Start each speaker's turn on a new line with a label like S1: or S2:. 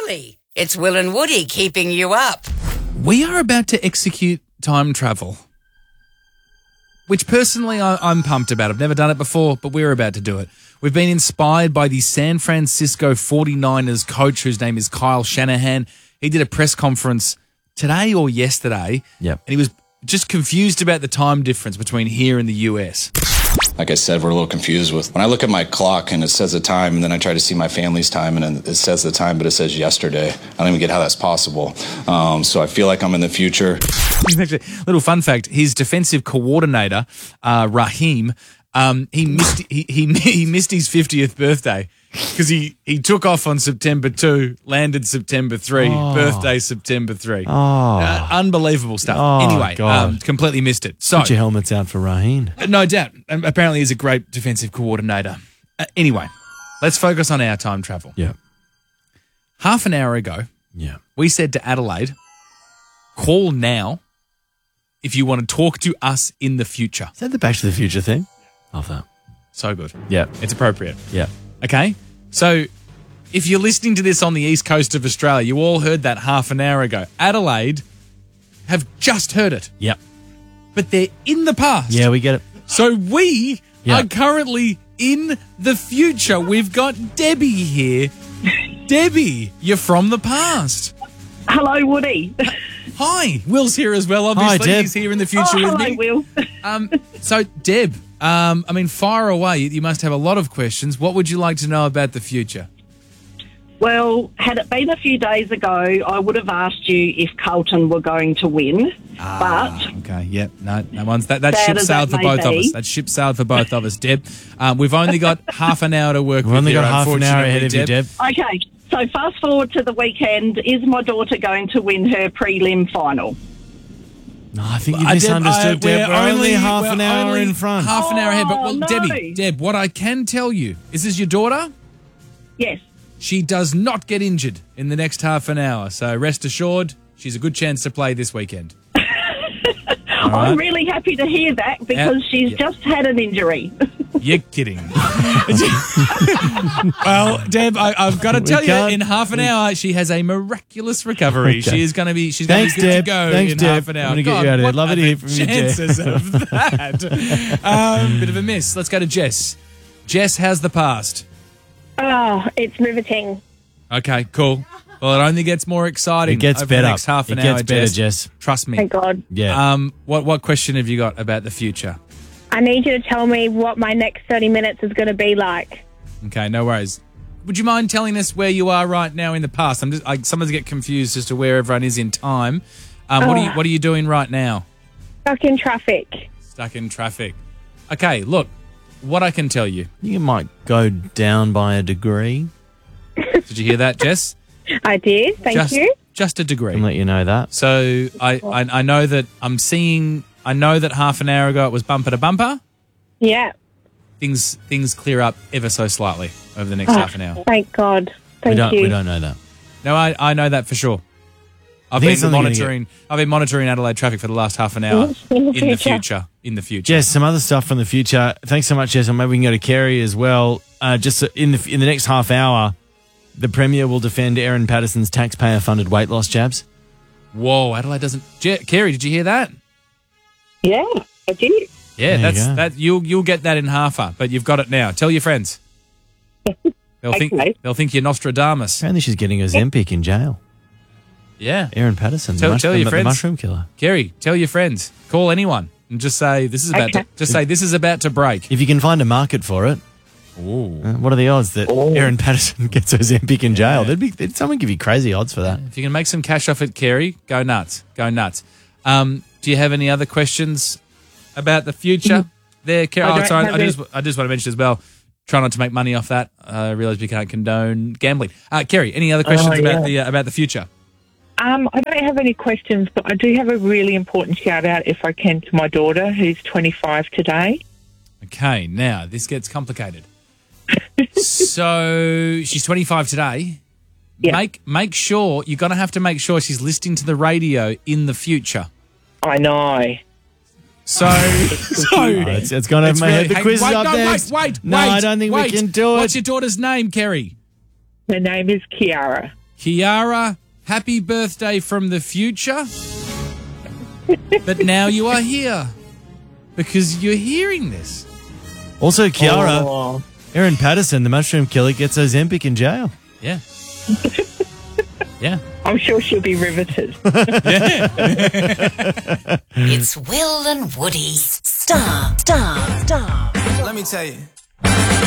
S1: Really? It's Will and Woody keeping you up.
S2: We are about to execute time travel, which personally I'm pumped about. I've never done it before, but we're about to do it. We've been inspired by the San Francisco 49ers coach, whose name is Kyle Shanahan. He did a press conference today or yesterday,
S3: Yep.
S2: and he was just confused about the time difference between here and the US.
S4: Like I said, we're a little confused with when I look at my clock and it says the time, and then I try to see my family's time and then it says the time, but it says yesterday. I don't even get how that's possible. So I feel like I'm in the future.
S2: Actually, little fun fact: his defensive coordinator, Raheem, he missed his 50th birthday because he took off on September 2, landed September 3, birthday September 3. Unbelievable stuff. Anyway,
S3: God.
S2: completely missed it. So
S3: Put your helmets out for Raheen.
S2: no doubt. Apparently, he's a great defensive coordinator. Anyway, let's focus on our time travel.
S3: Yeah.
S2: Half an hour ago,
S3: Yeah.
S2: we said to Adelaide, call now if you want to talk to us in the future.
S3: Is that the Back to the Future thing? Love that.
S2: So good.
S3: Yeah.
S2: It's appropriate.
S3: Yeah.
S2: Okay? So if you're listening to this on the east coast of Australia, you all heard that half an hour ago. Adelaide have just heard it,
S3: Yep.
S2: but they're in the past.
S3: Yeah, we get it.
S2: So we
S3: Yeah.
S2: are currently in the future. We've got Debbie here. Debbie, you're from the past.
S5: Hello, Woody.
S2: Hi. Will's here as well, obviously.
S3: Deb.
S2: He's here in the future
S5: Oh,
S2: with
S5: hello,
S2: me.
S5: Will.
S2: So, Deb, fire away. You must have a lot of questions. What would you like to know about the future?
S5: Well, had it been a few days ago, I would have asked you if Carlton were going to win. But
S2: Okay, yep. No one's that
S5: Bad
S2: ship
S5: as
S2: sailed
S5: that
S2: for
S5: may
S2: both of
S5: be.
S2: us. That ship sailed for both of us, Deb. We've only got half an hour to work
S3: We've
S2: with
S3: only
S2: here,
S3: got half an hour
S2: unfortunately,
S3: ahead of you, Deb.
S5: okay, so fast forward to the weekend. Is my daughter going to win her prelim final?
S3: No, I think you misunderstood, Deb. We're only half an hour in front.
S2: Half an hour ahead. But, well,
S5: no.
S2: Deb, what I can tell you, is this your daughter?
S5: Yes.
S2: She does not get injured in the next half an hour. So rest assured, she's a good chance to play this weekend.
S5: I'm really happy to hear that because she's just had an injury.
S2: You're kidding. Well, Deb, I've got to tell you, in half an hour, she has a miraculous recovery.
S3: Okay.
S2: She's going to be good
S3: Thanks,
S2: to
S3: Deb.
S2: go
S3: Thanks,
S2: in
S3: Deb.
S2: half an hour.
S3: I'm gonna get you out of here.
S2: what
S3: Love
S2: are
S3: to hear
S2: the
S3: from you, Deb.
S2: chances of that? Bit of a miss. Let's go to Jess. Jess, how's the past?
S6: Oh, it's riveting.
S2: Okay, cool. Well, it only gets more exciting.
S3: It gets
S2: over
S3: better.
S2: The next half an
S3: It
S2: hour,
S3: gets better, Jess.
S2: Trust me.
S6: Thank God.
S3: Yeah.
S2: What question have you got about the future?
S6: I need you to tell me what my next 30 minutes is going to be like.
S2: Okay, no worries. Would you mind telling us where you are right now in the past? Sometimes get confused as to where everyone is in time. What are you doing right now?
S6: Stuck in traffic.
S2: Stuck in traffic. Okay, look, what I can tell you.
S3: You might go down by a degree.
S2: Did you hear that, Jess?
S6: I did. Thank you.
S2: Just a degree.
S3: I'll let you know that.
S2: So I know that I know that half an hour ago it was bumper to bumper.
S6: Yeah.
S2: Things clear up ever so slightly over the next half an hour.
S6: Thank God.
S3: We
S6: Thank you.
S3: don't know that.
S2: No, I know that for sure. I've
S3: think it's
S2: been
S3: something
S2: monitoring Adelaide traffic for the last half an hour
S6: In the
S2: in the future.
S3: Jess, some other stuff from the future. Thanks so much, Jess. And maybe we can go to Kerry as well. Just in the next half hour, the Premier will defend Erin Patterson's taxpayer-funded weight loss jabs.
S2: Whoa, Adelaide doesn't. Kerry, did you hear that?
S5: Yeah, I did.
S2: Yeah,
S3: There you go.
S2: that you'll get that in half-a, but you've got it now. Tell your friends. They'll
S5: Okay.
S2: think you're Nostradamus.
S3: Apparently she's getting Ozempic in jail.
S2: Yeah.
S3: Erin Patterson,
S2: Tell your
S3: the
S2: friends.
S3: mushroom killer.
S2: Kerry, tell your friends. Call anyone and just say this is about
S5: Okay.
S2: to break.
S3: If you can find a market for it, what are the odds that Erin Patterson gets Ozempic in jail? There'd someone give you crazy odds for that.
S2: If you can make some cash off it, Kerry, go nuts. Go nuts. Do you have any other questions about the future there, Kerry?
S5: I don't have
S2: I just want to mention as well, try not to make money off that. I realise we can't condone gambling. Kerry, any other questions about the future?
S7: I don't have any questions, but I do have a really important shout out, if I can, to my daughter, who's 25 today.
S2: Okay, now this gets complicated. So she's 25 today.
S7: Yeah.
S2: Make sure you're going to have to make sure she's listening to the radio in the future.
S7: I know.
S2: So
S3: It's going over my head. The quiz is up there.
S2: Wait.
S3: No, I don't think we can do it.
S2: What's your daughter's name, Kerry?
S7: Her name is Kiara.
S2: Kiara, happy birthday from the future. But now you are here because you're hearing this.
S3: Also, Kiara,
S7: Oh.
S3: Erin Patterson, the mushroom killer, gets Ozempic in jail.
S2: Yeah. Yeah.
S7: I'm sure she'll be riveted.
S1: It's Will and Woody. Star.
S8: Let me tell you.